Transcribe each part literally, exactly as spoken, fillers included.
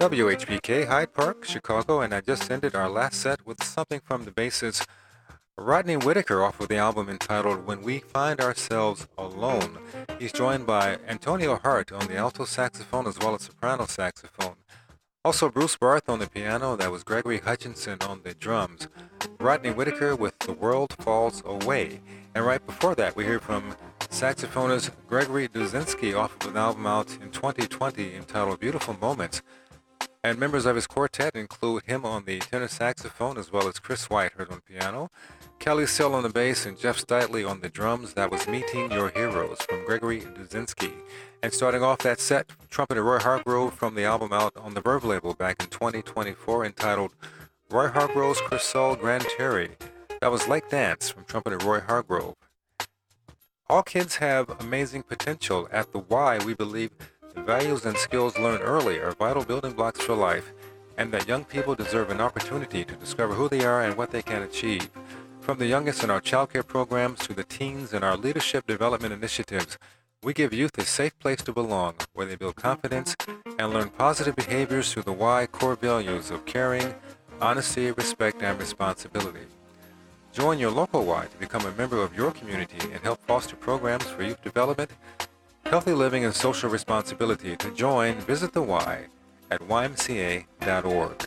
W H P K, Hyde Park, Chicago, and I just ended our last set with something from the bassist Rodney Whitaker off of the album entitled When We Find Ourselves Alone. He's joined by Antonio Hart on the alto saxophone as well as soprano saxophone. Also Bruce Barth on the piano, that was Gregory Hutchinson on the drums. Rodney Whitaker with The World Falls Away. And right before that, we heard from saxophonist Gregory Duzinski off of an album out in twenty twenty entitled Beautiful Moments. And members of his quartet include him on the tenor saxophone as well as Chris Whitehurst on piano, Kelly Sill on the bass, and Jeff Steitley on the drums. That was Meeting Your Heroes from Gregory Duzinski. And starting off that set, trumpeter Roy Hargrove from the album out on the Verve label back in twenty twenty-four entitled Roy Hargrove's Crisol Grand Terry. That was Lake Dance from trumpeter Roy Hargrove. All kids have amazing potential. At the Y, we believe the values and skills learned early are vital building blocks for life, and that young people deserve an opportunity to discover who they are and what they can achieve. From the youngest in our childcare programs to the teens in our leadership development initiatives, we give youth a safe place to belong, where they build confidence and learn positive behaviors through the Y core values of caring, honesty, respect, and responsibility. Join your local Y to become a member of your community and help foster programs for youth development, healthy living, and social responsibility. To join, visit the Y at Y M C A dot org.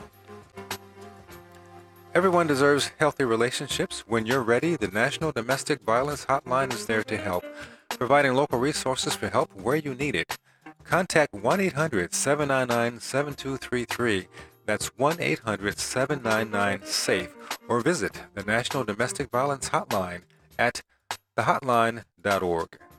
Everyone deserves healthy relationships. When you're ready, the National Domestic Violence Hotline is there to help, providing local resources for help where you need it. Contact one eight hundred, seven nine nine, seven two three three. That's one eight hundred, seven nine nine, SAFE, or visit the National Domestic Violence Hotline at the hotline dot org.